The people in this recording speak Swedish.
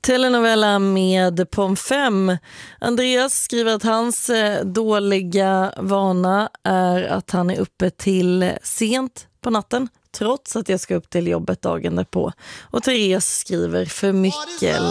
Telenovela med Pom 5. Andreas skriver att hans dåliga vana är att han är uppe till sent på natten trots att jag ska upp till jobbet dagen därpå. Och Therese skriver för mycket